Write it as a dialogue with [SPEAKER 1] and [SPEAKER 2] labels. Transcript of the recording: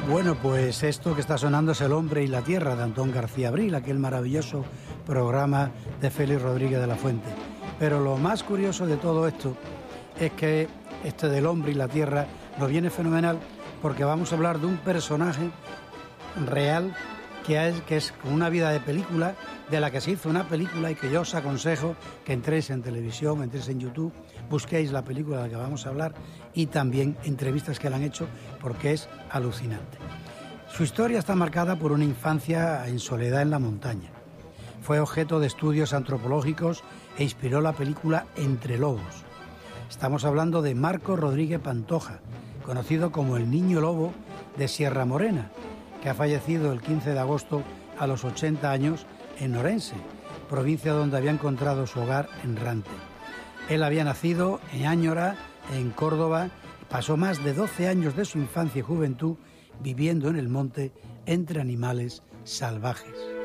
[SPEAKER 1] Bueno, pues esto que está sonando es El hombre y la tierra, de Antón García Abril, aquel maravilloso programa de Félix Rodríguez de la Fuente. Pero lo más curioso de todo esto es que este del hombre y la tierra nos viene fenomenal porque vamos a hablar de un personaje real que es con una vida de película, de la que se hizo una película y que yo os aconsejo que entréis en televisión, entréis en YouTube, busquéis la película de la que vamos a hablar y también entrevistas que le han hecho porque es alucinante. Su historia está marcada por una infancia en soledad en la montaña. Fue objeto de estudios antropológicos e inspiró la película Entre lobos. Estamos hablando de Marcos Rodríguez Pantoja, conocido como el Niño Lobo de Sierra Morena, que ha fallecido el 15 de agosto a los 80 años en Orense, provincia donde había encontrado su hogar en Rante. Él había nacido en Áñora, en Córdoba, y pasó más de 12 años de su infancia y juventud viviendo en el monte entre animales salvajes.